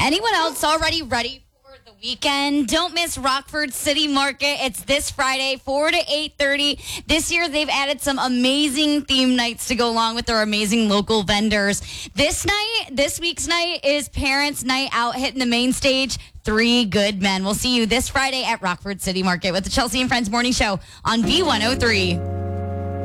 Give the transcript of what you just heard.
Anyone else already ready for the weekend? Don't miss Rockford City Market. It's this Friday, 4 to 8:30. This year, they've added some amazing theme nights to go along with their amazing local vendors. This week's night is Parents' Night Out, hitting the main stage. Three Good Men. We'll see you this Friday at Rockford City Market with the Chelsea and Friends Morning Show on B103.